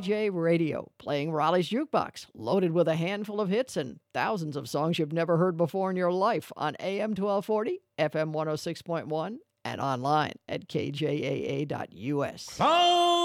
KJ Radio, playing Raleigh's Jukebox, loaded with a handful of hits and thousands of songs you've never heard before in your life on AM 1240, FM 106.1, and online at kjaa.us. Oh!